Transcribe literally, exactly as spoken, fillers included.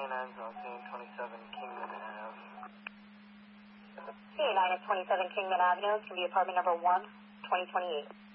nine is on scene, twenty-seven Kingman Ave. C A nine at twenty-seven Kingman Avenue, it's going to be apartment number one, twenty twenty-eight.